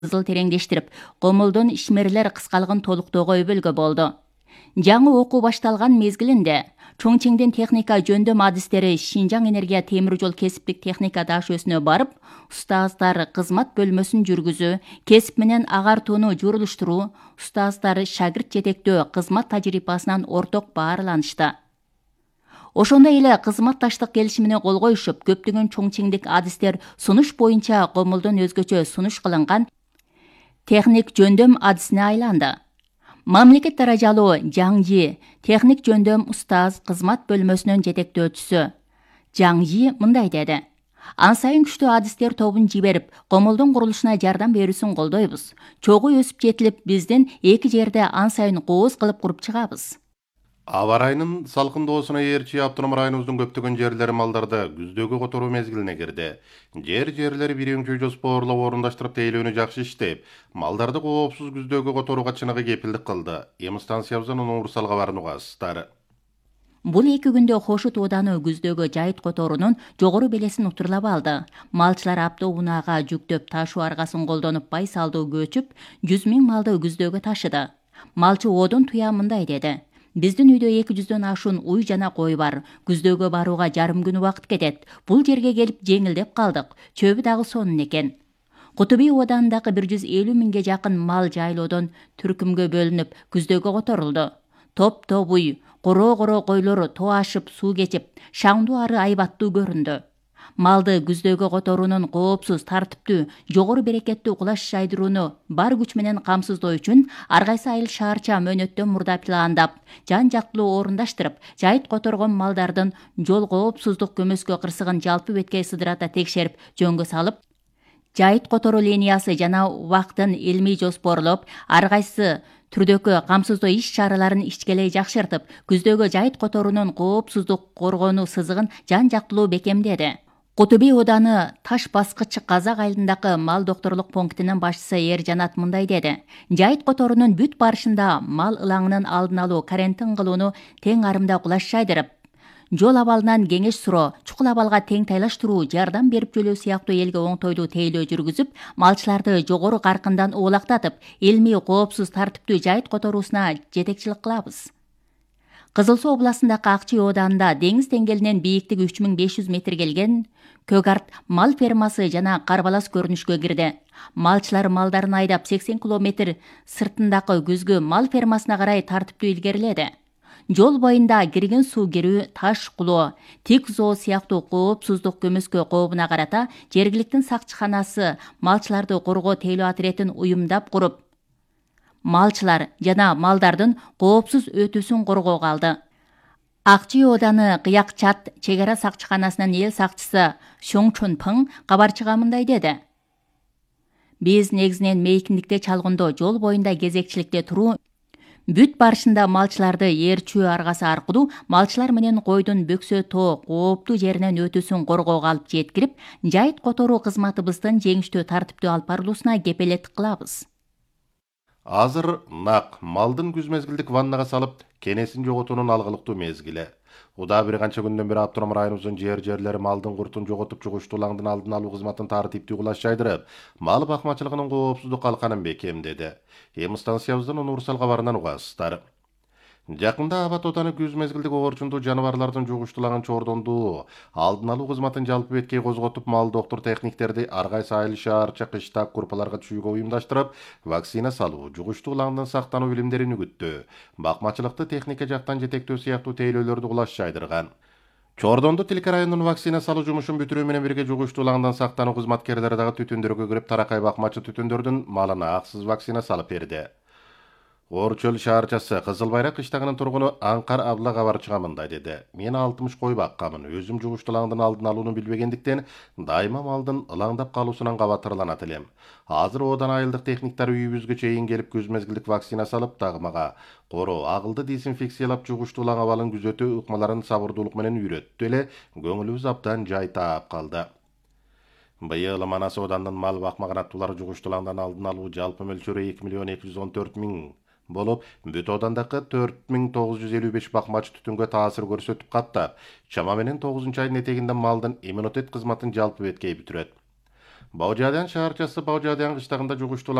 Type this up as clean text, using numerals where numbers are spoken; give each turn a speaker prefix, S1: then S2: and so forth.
S1: кызыл тереңдештирип, Комулдун ишмерлер кыскалыгын толуктоого өбөлгө болду. Жаңы окуу башталган мезгилинде Чоңчеңдин техника жөндөм адистери Шинжаң энергия темир жол кесиптик техника дашөсүнө барып, устаздар кызмат бөлмөсүн жүргүзүү, кесип менен агартууну журулуштуруу, устаздар шагирт жетектөө кызмат тажрыйбасынан орток баарланышты. Ошондой эле кызматташтык келишимине кол коюшуп, көптөгөн чоңчеңдик адистер сунуш боюнча Комулдун өзгөчө сунуш кылынган техник жөндөм адисине айланды. Мамлекет даражалуу Жаңжи техник жөндөм устаз кызмат бөлмөсүнүн жетектөөчүсү Жаңжи мындай деди: Ан сайын күчтүү адистер тобун жиберип, Комулдун курулушуна жардам берүүсүн колдойбуз. Чогуу өсүп жетилип, биздин эки жерде ан сайын кооз кылып куруп чыгабыз.
S2: Аба ырайынын салкындоосуна ээрчи автоном районубуздун көптөгөн жерлери малдарды күздөгү которуу мезгилине кирди. Жерлери бир өңчө жоспорлоп орундаштырып тейлөөнү жакшы иштеп, малдарды коопсуз күздөгү которууга чыныгы кепилдик кылды. Эми станциябыздын универсал кабарын угасыздар.
S1: Бул эки күндө Хошут ооданы күздөгү жайыт которуунун жогору белесин утурлап алды. Малчылар автоунаага жүктөп ташуу аргасын колдонуп байсалдуу көчүп, 100 000 малды күздөгө ташыды. Малчы оодун туя мындай деди: Биздин үйдө 200дөн ашуун уй жана кой бар. Күздөгө барууга жарым күн убакыт кетет. Бул жерге келип жеңилдеп калдык. Чөбү дагы сонун экен. Кутуби ооданындагы 150 000ге жакын мал жайлоодон түркүмгө бөлүнүп күздөгө которулду. Топ уй, коро койлор тоо ашып, суу кечип, шаңдуу ары айбаттуу көрүндү. Малды күздөгө которуунун коопсуз, тартиптүү, жогору берекеттүү кулаш жайдырууну бар күч менен камсыздоо үчүн ар кайсы айыл шаарча мөөнөттөн мурда пландап, жан жактылуу орундаштырып, жайыт которгон малдардын жол коопсуздук көмөскө кырсыгын жалпы беткей сыдырата текшерип, жөнгө салып, жайыт которуу линиясы жана убактын илмий жоспорлоп, ар кайсы түрдөгү камсыздоо иш-чараларын ичкелей жакшыртып, күздөгө жайыт которуунун коопсуздук коргонуу сызыгын жан жактылуу бекемдеди. Кутуби ооданы Таш баскыч Казак айылындагы мал докторлук пунктунун башчысы Эржанат мындай деди: Жайыт которуунун бүт барышында мал ылаңынын алдын алуу, карантин кылууну тең арымда кулаш жайдырып, жол абалынан кеңеш суроо, чукул абалга тең тайлаштыруу, жардам берип жөлөө сыяктуу элге оңтойлуу тейлөө жүргүзүп, малчыларды жогору каркындан оолактатып, илмий коопсуз тартиптүү жайыт которуусуна жетекчилик кылабыз. Кызыл Суу областындагы Акчый ооданында деңиз деңгээлинен бийиктиги 3500 метр келген Көгарт мал фермасы жана Карбалас көрүнүшкө кирди. Малчылар малдарын айдап 80 километр сыртындагы күзгү мал фермасына карай тартиптүү илгериледи. Жол боюнда кирген суу кирүү, таш кулоо, тик зоо сыяктуу коопсуздук көмөскө кообуна карата жергиликтин сакчыканасы малчыларды коргоо тейлөө отрядын уюмдап куруп, малчылар жана малдардын коопсуз өтүүсүн коргоого алды. Акчый ооданы Кыякчат чек ара сакчыканасынын эл сакчысы Шоң Чонпың кабарчыга мындай деди: Биз негизинен мейкиндикте чалгындоо, жол боюнда кезекчиликте туруу, бүт барышында малчыларды ээрчүү аргасы аркылуу малчылар менен койдун бөксө тоо кооптуу жеринен өтүүсүн коргоого алып жеткирип, жайыт которуу кызматыбыздын жеңиштүү тартиптүү алып барылуусуна кепелеттик кылабыз.
S2: Азыр нак малдын күз мезгилдик ваннага салып, кенесин жоготуунун алгылыктуу мезгили. Уда бир канча күндөн бери автоном районубуздун жерлери малдын куртун жоготуп, жугуштуулаңдын алдын алуу кызматын тартиптүү кулаш жайдырып, мал бакмачылыгынын коопсуздук калканын бекемдеди. Эми станциябыздын универсал кабарынан угасыздар. Жакында Абат ооданы күз мезгилдик оорчундуу жаныбарлардын жугуштууланган чордондуу алдын алуу кызматын жалпы беткей козготуп, мал доктор техниктерди ар кайсы айыл шаарча кышта курпаларга түшүүгө уюмдаштырып, вакцина салуу, жугуштуулангдан сактануу билимдерин үгүттөө, бакмачылыкты техника жактан жетектөө сыяктуу тейлөөлөрдү кулаш жайдырган. Чордондо Тилке районунун вакцина салуу жумушун бүтүрүү менен бирге жугуштуулангдан сактануу кызматкерлери дагы түтүндөргө кирип, таракай бакмачы түтүндөрдүн малына аксыз вакцина салып берди. Орчөл шаарчасы Кызыл Байрак кыштагынын тургуну Аңкар Абла кабарчыга мындай деди: Мен 60 кой баккамын. Өзүм жугуштуулаңдын алдын алууну билбегендиктен дайыма малдын ылаңдап калуусунан кабатырланат элем. Азыр одан айылдык техниктер үйүбүзгө чейин келип күз мезгилдик вакцина салып, дагы мага короо, агылды дезинфекциялап, жугуштуулаң абалын күзөтүү ыкмаларын сабырдуулук менен үйрөттү эле, көңүлүбүз абдан жай таап калды. Быйыл Манас оодандын мал бакмаган аттуулар жугуштуулаңдан алдын алуу жалпы мөлчөрү 2.214.000 болуп, бүт оодандагы 4.955 бакмач түтүнгө таасир көрсөтүп каттап, чама менен 9 айдын этегинде малдын иммунитет кызматын жалпы беткей бүтүрөт. Баужадян шаарчасы Баужадян кыштагында жугуштуу